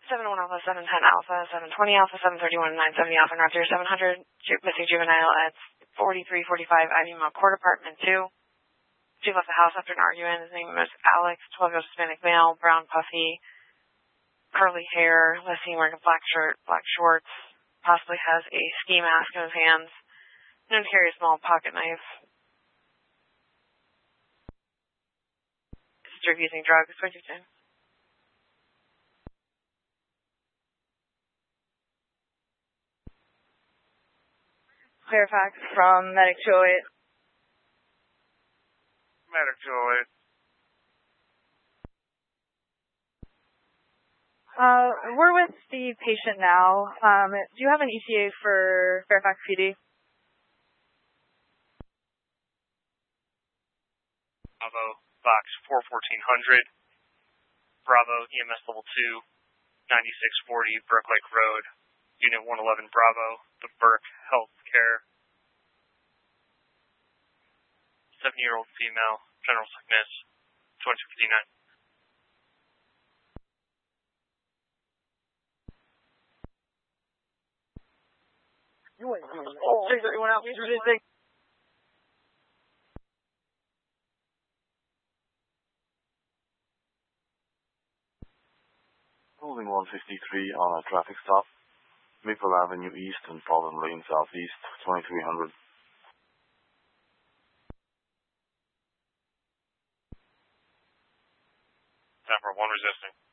71 Alpha, 710 Alpha, 720 Alpha, 731, 970 Alpha, North 700, missing juvenile at 4345 Ivy Mount Court, Apartment 2. She left the house after an argument. His name was Alex, 12-year-old Hispanic male, brown, puffy, curly hair, last seen wearing a black shirt, black shorts, possibly has a ski mask in his hands, known to carry a small pocket knife. History of using drugs, 2210. Fairfax from Medic 208. Medic 208. We're with the patient now. Do you have an ETA for Fairfax PD? Bravo, box 41400. Bravo, EMS level 2, 9640 Burke Lake Road, Unit 111 Bravo, the Burke Healthcare. 70-year-old female, general sickness, 2259. You went. Oh, you went out. Resisting. Holding 153 on a traffic stop. Maple Avenue East and Fallen Lane Southeast, 2300. Time for 1 resisting.